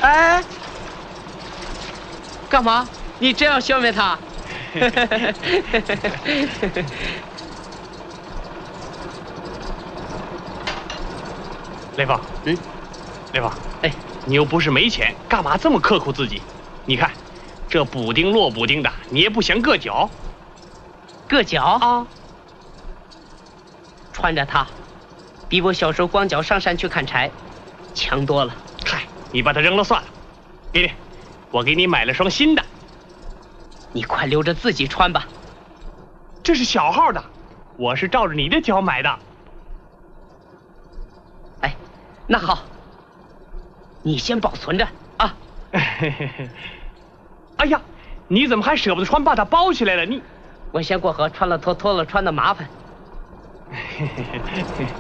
哎，干嘛？你真要消灭他？ 雷锋，雷锋，哎，你又不是没钱，干嘛这么刻苦自己？你看，这补丁落补丁的，你也不嫌硌脚？ 硌脚啊！ 穿着它，比我小时候光脚上山去砍柴强多了。 嗨，你把它扔了算了。给你，我给你买了双新的。 你快留着自己穿吧。 这是小号的，我是照着你的脚买的。 哎，那好，你先保存着啊。 哎呀，你怎么还舍不得穿，把它包起来了？你， 我先过河，穿了脱，脱了穿的麻烦。